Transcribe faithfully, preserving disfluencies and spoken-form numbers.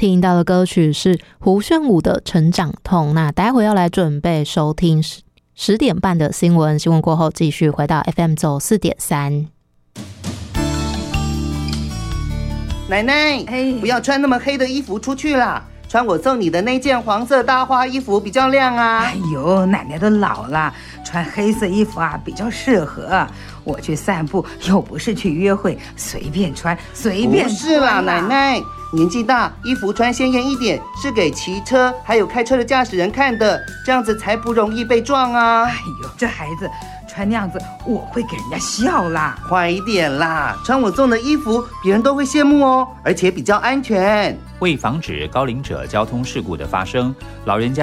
听到的歌曲是胡炫武的《成长痛》。那待会要来准备收听十十点半的新闻，新闻过后继续回到 F M 九四点三。 奶奶，不要穿那么黑的衣服出去啦，穿我送你的那件黄色大花衣服比较亮啊。 哎呦，奶奶都老了，穿黑色衣服啊比较适合。我去散步又不是去约会，随便穿随便穿。 不是啦，奶奶，年纪大，衣服穿鲜艳一点，是给骑车还有开车的驾驶人看的，这样子才不容易被撞啊。 哎呦，这孩子穿那样子，我会给人家笑啦。 快一点啦，穿我送的衣服，别人都会羡慕哦，而且比较安全。 为防止高龄者交通事故的发生，老人家